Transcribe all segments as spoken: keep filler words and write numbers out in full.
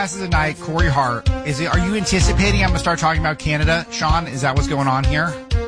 Glasses at night, Corey Hart. Is it? Are you anticipating I'm going to start talking about Canada, Sean? Is that what's going on here?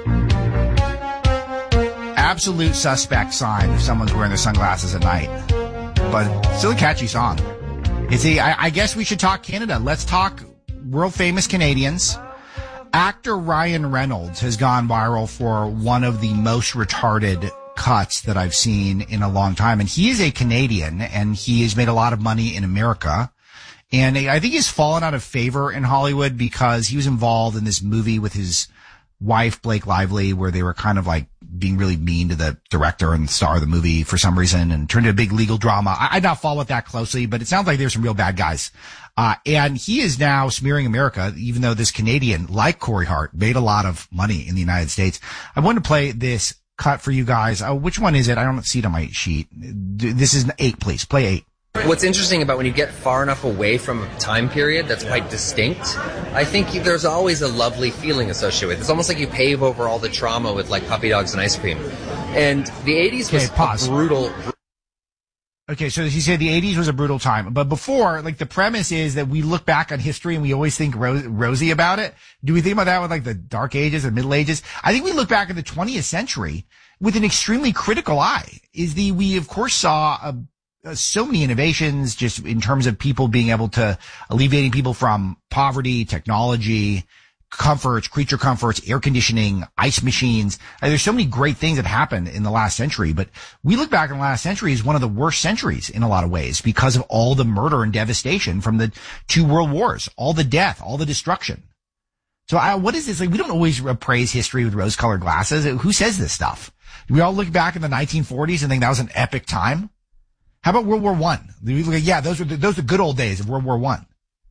Absolute suspect sign if someone's wearing their sunglasses at night. But still a catchy song. Is he? I, I guess we should talk Canada. Let's talk world famous Canadians. Actor Ryan Reynolds has gone viral for one of the most retarded cuts that I've seen in a long time. And he is a Canadian, and he has made a lot of money in America. And I think he's fallen out of favor in Hollywood because he was involved in this movie with his wife, Blake Lively, where they were kind of like being really mean to the director and star of the movie for some reason and turned into a big legal drama. I, I not follow it that closely, but it sounds like there's some real bad guys. Uh, and he is now smearing America, even though this Canadian, like Corey Hart, made a lot of money in the United States. I want to play this cut for you guys. Uh, which one is it? I don't see it on my sheet. This is eight, please. Play eight. What's interesting about when you get far enough away from a time period that's quite distinct, I think there's always a lovely feeling associated with it. It's almost like you pave over all the trauma with like puppy dogs and ice cream. And the eighties was okay, pause. a brutal... Okay, so he said the eighties was a brutal time. But before, like the premise is that we look back on history and we always think ro- rosy about it. Do we think about that with like the Dark Ages and Middle Ages? I think we look back at the twentieth century with an extremely critical eye. Is the, we of course saw a Uh, so many innovations just in terms of people being able to alleviating people from poverty, technology, comforts, creature comforts, air conditioning, ice machines. Uh, there's so many great things that happened in the last century, but we look back in the last century as one of the worst centuries in a lot of ways because of all the murder and devastation from the two world wars, all the death, all the destruction. So I, what is this? Like, we don't always appraise history with rose-colored glasses. Who says this stuff? Do we all look back in the nineteen forties and think that was an epic time? How about World War One? Yeah, those are the, those are good old days of World War One.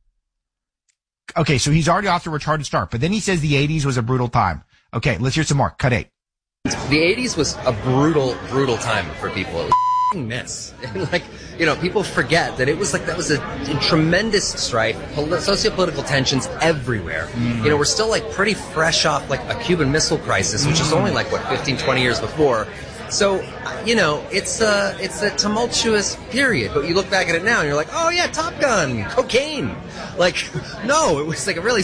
Okay, so he's already off to a retarded start, but then he says the eighties was a brutal time. Okay, let's hear some more. Cut eight. The eighties was a brutal, brutal time for people. It was a mess. And like, you know, people forget that it was like, that was a, a tremendous strife, poli- socio-political tensions everywhere. Mm. You know, we're still like pretty fresh off like a Cuban Missile Crisis, which mm. is only like, what, fifteen, twenty years before. So, you know, it's a, it's a tumultuous period, but you look back at it now and you're like, oh yeah, Top Gun, cocaine. Like, no, it was like a really